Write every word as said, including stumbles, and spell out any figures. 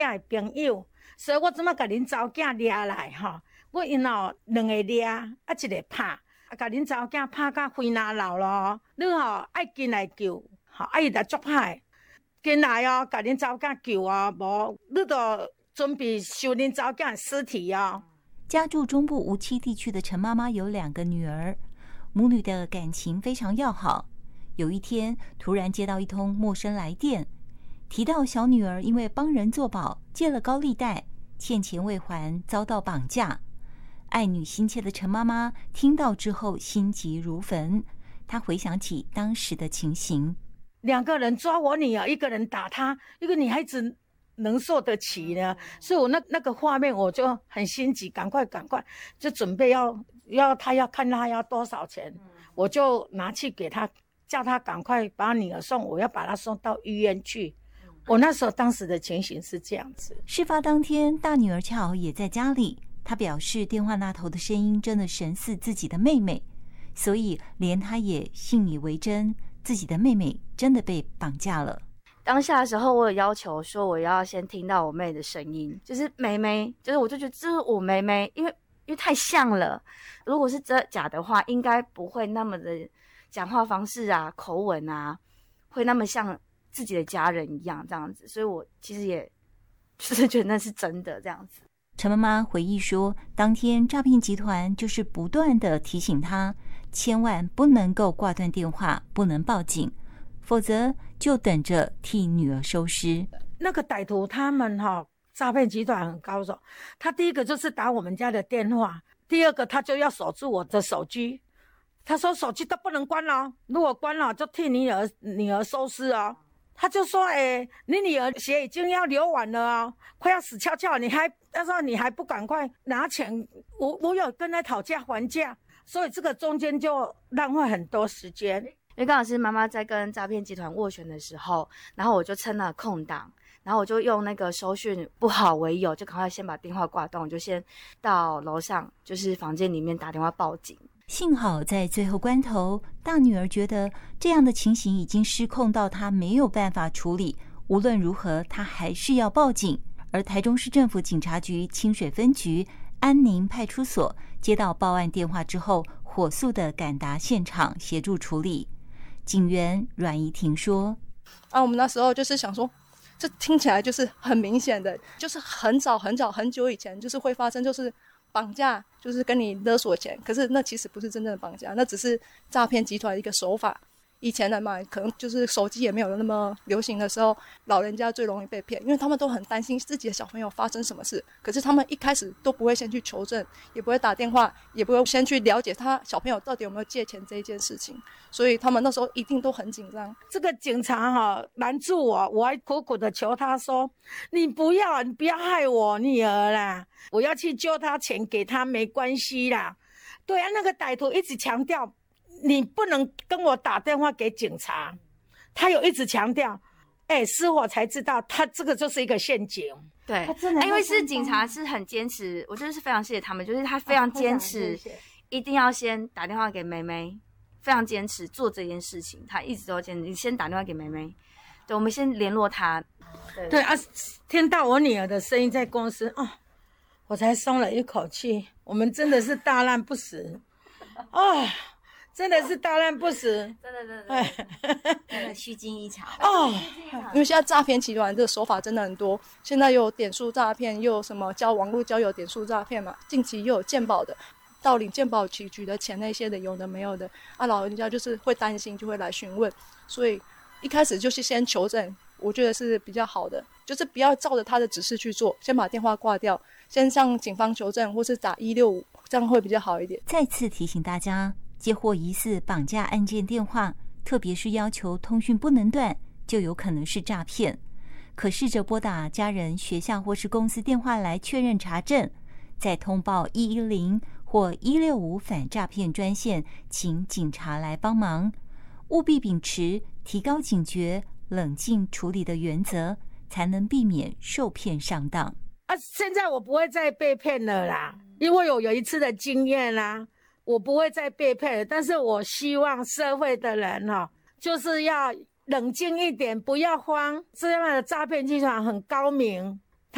的朋友，所以我怎么甲恁查某囝抓来吼？我因哦两个抓，啊一个拍，啊甲恁查某囝拍到肺哪流咯。你吼爱进来救，吼啊伊来足歹，进来哦，甲恁查某囝救哦，无你就准备收恁查某囝的尸体哦。 家住中部无期地区的陈妈妈有两个女儿，母女的感情非常要好。有一天，突然接到一通陌生来电，提到小女儿因为帮人作保，借了高利贷，欠钱未还，遭到绑架。爱女心切的陈妈妈听到之后心急如焚，她回想起当时的情形。 两个人抓我女儿，一个人打她，一个女孩子能受得起呢？所以我那那个画面我就很心急，赶快赶快就准备要要他要看他要多少钱，我就拿去给他，叫他赶快把女儿送，我要把她送到医院去。我那时候当时的情形是这样子。 事发当天，大女儿恰好也在家里，她表示电话那头的声音真的神似自己的妹妹，所以连她也信以为真，自己的妹妹真的被绑架了。 当下的时候，我有要求说我要先听到我妹的声音，就是妹妹，就是我就觉得这是我妹妹，因为因为太像了。如果是真假的话，应该不会那么的讲话方式啊、口吻啊，会那么像自己的家人一样这样子。所以我其实也就是觉得那是真的这样子。 陈妈妈回忆说，当天诈骗集团就是不断的提醒她，千万不能够挂断电话，不能报警，否则就等着替女儿收尸。 那个歹徒他们哈、哦，诈骗集团很高手。他第一个就是打我们家的电话，第二个他就要锁住我的手机。他说手机都不能关了，如果关了就替你女儿女儿收尸哦。他就说，哎、欸，你女儿血已经要流完了哦，快要死翘翘，你还那时候你还不赶快拿钱？我我有跟他讨价还价，所以这个中间就浪费很多时间。 因为刚好是妈妈在跟诈骗集团斡旋的时候，然后我就趁了空档，然后我就用那个收讯不好为由，就赶快先把电话挂断，我就先到楼上，就是房间里面打电话报警。 幸好在最后关头，大女儿觉得这样的情形已经失控到她没有办法处理，无论如何她还是要报警。而台中市政府警察局清水分局安宁派出所接到报案电话之后，火速的赶达现场协助处理。警员阮怡婷说： 啊，我们那时候就是想说，这听起来就是很明显的，就是很早很早很久以前就是会发生，就是绑架，就是跟你勒索钱，可是那其实不是真正的绑架，那只是诈骗集团的一个手法。以前的嘛，可能就是手机也没有那么流行的时候，老人家最容易被骗，因为他们都很担心自己的小朋友发生什么事，可是他们一开始都不会先去求证，也不会打电话，也不会先去了解他小朋友到底有没有借钱这一件事情，所以他们那时候一定都很紧张。 这个警察哈拦住我，我还苦苦的求他说：“你不要，你不要害我女儿啦，我要去救他，钱给他没关系啦。”对啊，那个歹徒一直强调。你不能跟我打电话给警察，他有一直强调，哎、欸，事后才知道他这个就是一个陷阱。 对，因为是警察是很坚持，我就是非常谢谢他们，就是他非常坚持，啊、一定要先打电话给妹妹，非常坚持做这件事情，他一直都坚持，你先打电话给妹妹，对，我们先联络他。 对, 对啊，听到我女儿的声音在公司，哦，我才松了一口气。我们真的是大难不死，啊。真的是大难不死， 真的真的真的虚惊一场哦！因为现在诈骗集团这个手法真的很多，现在又有点数诈骗，又有什么交网络交友点数诈骗嘛，近期又有健保的，盗领健保局局的钱那些的，有的没有的啊，老人家就是会担心，就会来询问，所以一开始就是先求证，我觉得是比较好的，就是不要照着他的指示去做，先把电话挂掉，先向警方求证，或是打一六五，这样会比较好一点。 再次提醒大家，接获疑似绑架案件电话，特别是要求通讯不能断，就有可能是诈骗。可试着拨打家人、学校或是公司电话来确认查证，再通报一一零或一六五反诈骗专线，请警察来帮忙。务必秉持提高警觉、冷静处理的原则，才能避免受骗上当。 啊，现在我不会再被骗了啦，因为我有一次的经验啦。我不会再被骗了，但是我希望社会的人哦，就是要冷静一点，不要慌。这样的诈骗集团很高明，